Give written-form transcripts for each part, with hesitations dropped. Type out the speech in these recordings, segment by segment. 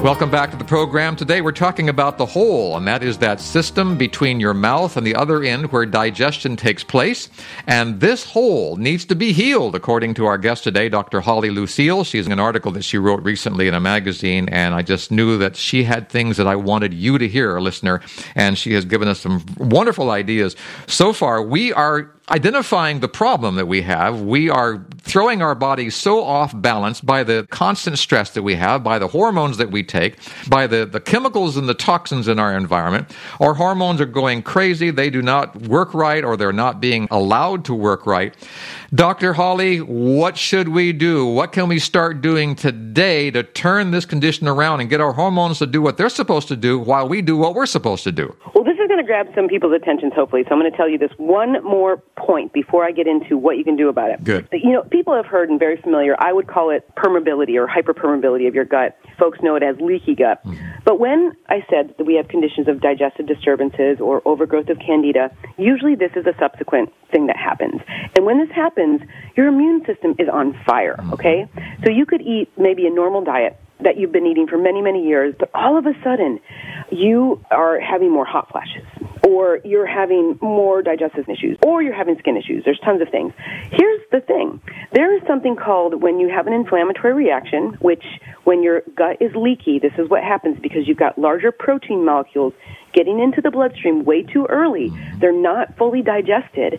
Welcome back to the program. Today we're talking about the hole, and that is that system between your mouth and the other end where digestion takes place. And this hole needs to be healed, according to our guest today, Dr. Holly Lucille. She's an article that she wrote recently in a magazine, and I just knew that she had things that I wanted you to hear, listener, and she has given us some wonderful ideas. So far, we are identifying the problem that we have. We are throwing our bodies so off balance by the constant stress that we have, by the hormones that we take, by the chemicals and the toxins in our environment. Our hormones are going crazy. They do not work right, or they're not being allowed to work right. Dr. Holly, what should we do? What can we start doing today to turn this condition around and get our hormones to do what they're supposed to do while we do what we're supposed to do? Well, this is going to grab some people's attention, hopefully, so I'm going to tell you this one more point before I get into what you can do about it. Good. You know, people have heard, and very familiar, I would call it permeability or hyperpermeability of your gut. Folks know it as leaky gut. Mm-hmm. But when I said that we have conditions of digestive disturbances or overgrowth of candida, usually this is a subsequent thing that happens. And when this happens, your immune system is on fire, okay? So you could eat maybe a normal diet that you've been eating for many, many years, but all of a sudden you are having more hot flashes, or you're having more digestive issues, or you're having skin issues. There's tons of things. Here's the thing. There is something called when you have an inflammatory reaction, which when your gut is leaky, this is what happens because you've got larger protein molecules getting into the bloodstream way too early. They're not fully digested,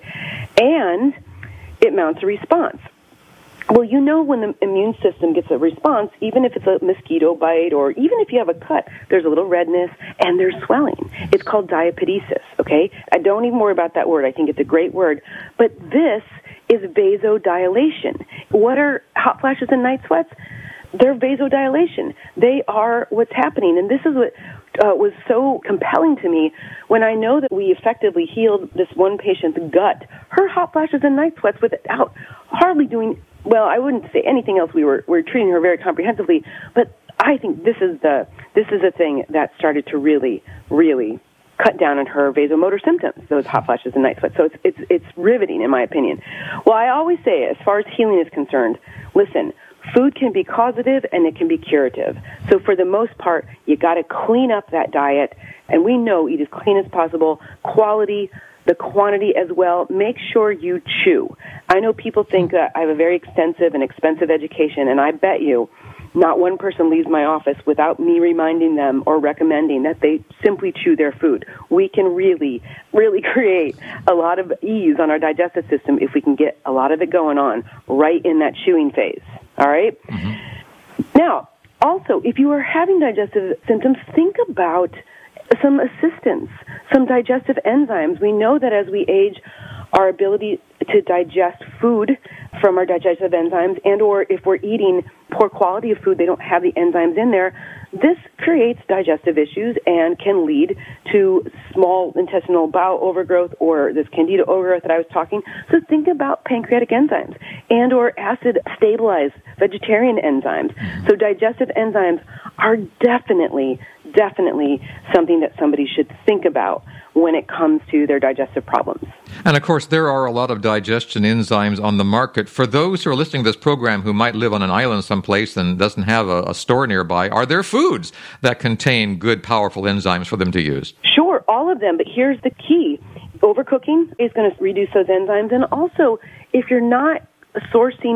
and it mounts a response. Well, you know when the immune system gets a response, even if it's a mosquito bite or even if you have a cut, there's a little redness and there's swelling. It's called diapedesis, okay? I don't even worry about that word. I think it's a great word. But this is vasodilation. What are hot flashes and night sweats? They're vasodilation. They are what's happening. And this is what was so compelling to me when I know that we effectively healed this one patient's gut. Her hot flashes and night sweats without hardly doing, well, I wouldn't say anything else. We were treating her very comprehensively, but I think this is a thing that started to really, really cut down on her vasomotor symptoms, those hot flashes and night sweats. So it's riveting, in my opinion. Well, I always say, as far as healing is concerned, listen, food can be causative and it can be curative. So for the most part, you got to clean up that diet, and we know eat as clean as possible, quality, the quantity as well. Make sure you chew. I know people think that I have a very extensive and expensive education, and I bet you not one person leaves my office without me reminding them or recommending that they simply chew their food. We can really, really create a lot of ease on our digestive system if we can get a lot of it going on right in that chewing phase. All right? Mm-hmm. Now, also, if you are having digestive symptoms, think about some assistance, some digestive enzymes. We know that as we age, our ability to digest food from our digestive enzymes, and or if we're eating poor quality of food, they don't have the enzymes in there, this creates digestive issues and can lead to small intestinal bowel overgrowth or this candida overgrowth that I was talking. So think about pancreatic enzymes and or acid stabilized vegetarian enzymes. So digestive enzymes are definitely something that somebody should think about when it comes to their digestive problems. And of course, there are a lot of digestion enzymes on the market. For those who are listening to this program who might live on an island someplace and doesn't have a store nearby, are there foods that contain good, powerful enzymes for them to use? Sure, all of them, but here's the key. Overcooking is going to reduce those enzymes, and also, if you're not sourcing